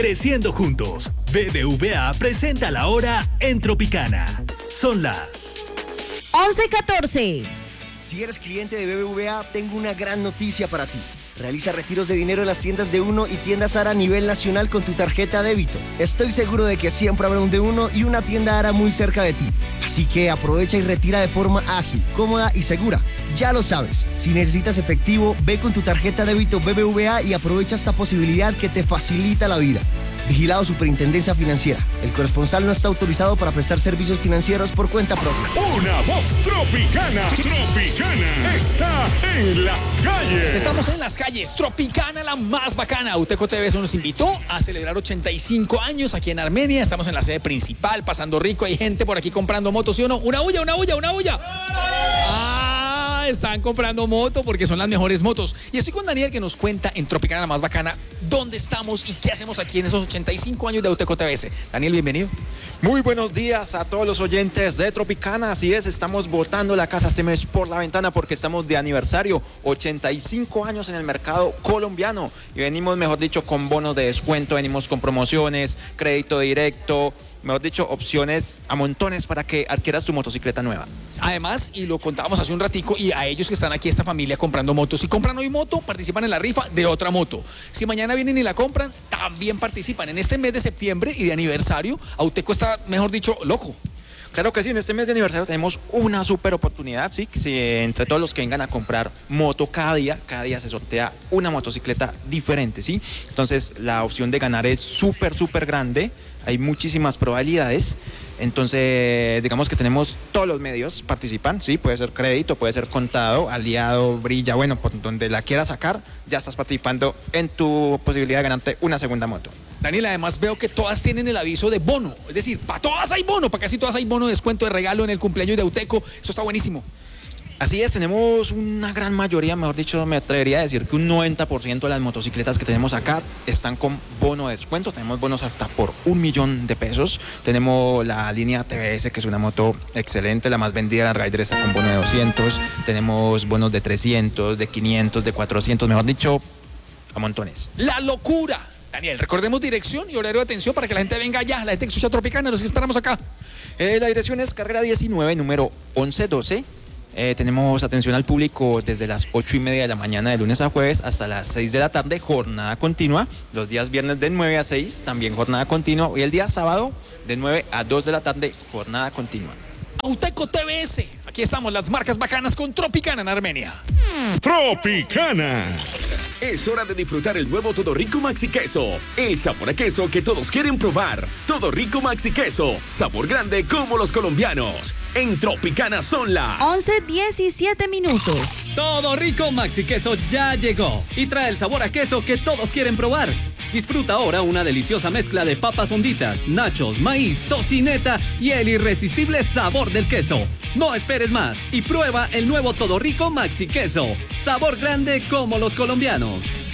Creciendo juntos. BBVA presenta la hora en Tropicana. Son las 11:14. Si eres cliente de BBVA, tengo una gran noticia para ti. Realiza retiros de dinero en las tiendas de Uno y tiendas Ara a nivel nacional con tu tarjeta débito. Estoy seguro de que siempre habrá un de Uno y una tienda Ara muy cerca de ti. Así que aprovecha y retira de forma ágil, cómoda y segura. Ya lo sabes, si necesitas efectivo, ve con tu tarjeta débito BBVA y aprovecha esta posibilidad que te facilita la vida. Vigilado Superintendencia Financiera. El corresponsal no está autorizado para prestar servicios financieros por cuenta propia. Una voz tropicana. Tropicana está en las calles. Estamos en las calles. Tropicana, la más bacana. Uteco TV nos invitó a celebrar 85 años aquí en Armenia. Estamos en la sede principal, pasando rico. Hay gente por aquí comprando motos, ¿sí o no? ¡Una bulla, una bulla, una bulla! Están comprando moto porque son las mejores motos. Y estoy con Daniel, que nos cuenta en Tropicana, la más bacana, dónde estamos y qué hacemos aquí en esos 85 años de Uteco TVS. Daniel, bienvenido. Muy buenos días a todos los oyentes de Tropicana. Así es, estamos botando la casa este mes por la ventana porque estamos de aniversario, 85 años en el mercado colombiano. Y venimos, mejor dicho, con bonos de descuento, venimos con promociones, crédito directo, mejor dicho, opciones a montones para que adquieras tu motocicleta nueva. Además, y lo contábamos hace un ratico, y a ellos que están aquí, esta familia comprando motos, si compran hoy moto, participan en la rifa de otra moto. Si mañana vienen y la compran, también participan. En este mes de septiembre y de aniversario, Auteco está, mejor dicho, loco. Claro que sí, en este mes de aniversario tenemos una súper oportunidad, ¿sí? Entre todos los que vengan a comprar moto cada día se sortea una motocicleta diferente, ¿sí? Entonces la opción de ganar es súper grande, hay muchísimas probabilidades. Entonces, digamos que tenemos todos los medios, participan, ¿sí? Puede ser crédito, puede ser contado, aliado, brilla, bueno, por donde la quieras sacar, ya estás participando en tu posibilidad de ganarte una segunda moto. Daniel, además veo que todas tienen el aviso de bono, es decir, para todas hay bono, para casi todas hay bono de descuento de regalo en el cumpleaños de Auteco, eso está buenísimo. Así es, tenemos una gran mayoría, mejor dicho, me atrevería a decir que un 90% de las motocicletas que tenemos acá están con bono de descuento. Tenemos bonos hasta por 1 millón de pesos. Tenemos la línea TBS, que es una moto excelente, la más vendida, la Rider está con bono de 200. Tenemos bonos de 300, de 500, de 400, mejor dicho, a montones. ¡La locura! Daniel, recordemos dirección y horario de atención para que la gente venga allá, la gente que escucha Tropicana, los esperamos acá. La dirección es carrera 19, número 1112. Tenemos atención al público desde las 8:30 de la mañana de lunes a jueves hasta las 6 de la tarde, jornada continua. Los días viernes de 9 a 6, también jornada continua. Y el día sábado de 9 a 2 de la tarde, jornada continua. Auteco TVS, aquí estamos, las marcas bacanas con Tropicana en Armenia. Tropicana. Es hora de disfrutar el nuevo Todo Rico Maxi Queso. El sabor a queso que todos quieren probar. Todo Rico Maxi Queso. Sabor grande como los colombianos. En Tropicana son las 11:17. Todo Rico Maxi Queso ya llegó y trae el sabor a queso que todos quieren probar. Disfruta ahora una deliciosa mezcla de papas honditas, nachos, maíz, tocineta y el irresistible sabor del queso. No esperes más y prueba el nuevo Todo Rico Maxi Queso. Sabor grande como los colombianos.